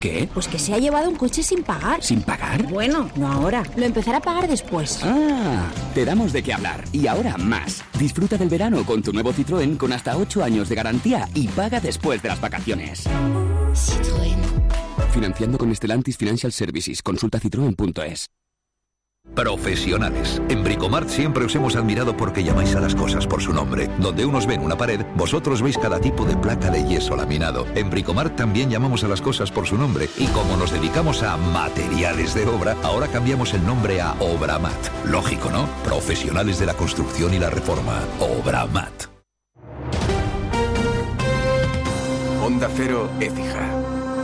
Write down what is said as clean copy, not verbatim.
¿Qué? Pues que se ha llevado un coche sin pagar. ¿Sin pagar? Bueno, no ahora. Lo empezará a pagar después. Ah, te damos de qué hablar. Y ahora más. Disfruta del verano con tu nuevo Citroën con hasta 8 años de garantía y paga después de las vacaciones. Citroën. Financiando con Stellantis Financial Services. Consulta citroen.es. Profesionales. En Bricomart siempre os hemos admirado porque llamáis a las cosas por su nombre. Donde unos ven una pared, vosotros veis cada tipo de placa de yeso laminado. En Bricomart también llamamos a las cosas por su nombre. Y como nos dedicamos a materiales de obra, ahora cambiamos el nombre a Obramat. Lógico, ¿no? Profesionales de la construcción y la reforma. Obramat. Onda Cero, Écija.